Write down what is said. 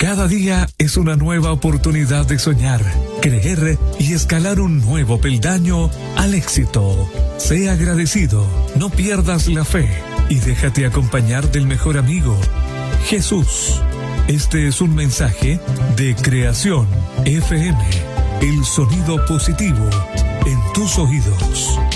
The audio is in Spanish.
Cada día es una nueva oportunidad de soñar, creer y escalar un nuevo peldaño al éxito. Sea agradecido, no pierdas la fe y déjate acompañar del mejor amigo, Jesús. Este es un mensaje de Creación FM, el sonido positivo en tus oídos.